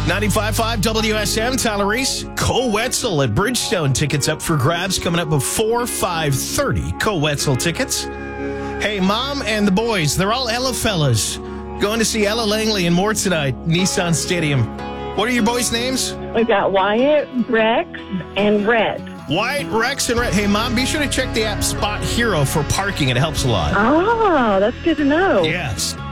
95.5 WSM, Tyler Reese, Cole Wetzel at Bridgestone. Tickets up for grabs coming up before 5:30. Cole Wetzel tickets. Hey, Mom and the boys, they're all Ella fellas. Going to see Ella Langley and more tonight, Nissan Stadium. What are your boys' names? We've got Wyatt, Rex, and Rhett. Wyatt, Rex, and Rhett. Hey, Mom, be sure to check the app Spot Hero for parking. It helps a lot. Oh, that's good to know. Yes.